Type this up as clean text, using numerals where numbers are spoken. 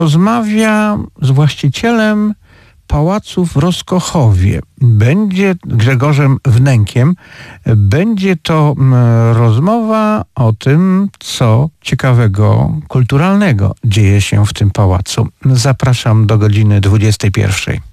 Rozmawia z właścicielem pałacu w Rozkochowie. Będzie Grzegorzem Wnękiem. Będzie to rozmowa o tym, co ciekawego, kulturalnego dzieje się w tym pałacu. Zapraszam do godziny 21.